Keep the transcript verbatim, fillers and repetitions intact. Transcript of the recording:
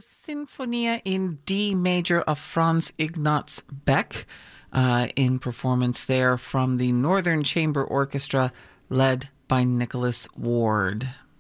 Sinfonia in D major of Franz Ignaz Beck, uh, in performance there from the Northern Chamber Orchestra, led by Nicholas Ward.